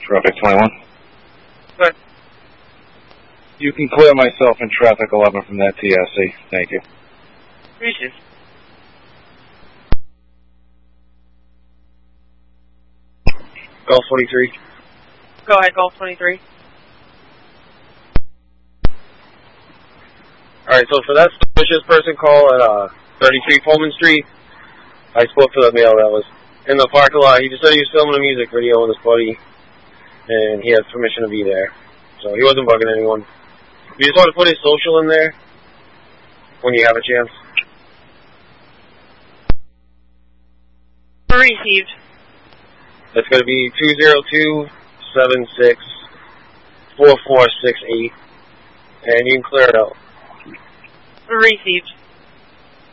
Traffic 21. Good. You can clear myself in traffic 11 from that TRC. Thank you. Appreciate it. Golf 23. Go ahead, Golf 23. Alright, so for that suspicious person call at 33 Pullman Street, I spoke to the male that was in the parking lot. He just said he was filming a music video with his buddy, and he has permission to be there. So he wasn't bugging anyone. You just want to put his social in there when you have a chance. Received. It's going to be 202-76-4468, and you can clear it out. Received.